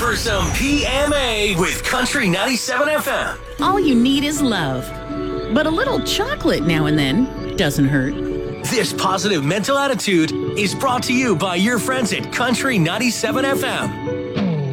for some PMA with Country 97 FM. All you need is love. But a little chocolate now and then doesn't hurt. This positive mental attitude is brought to you by your friends at Country 97 FM.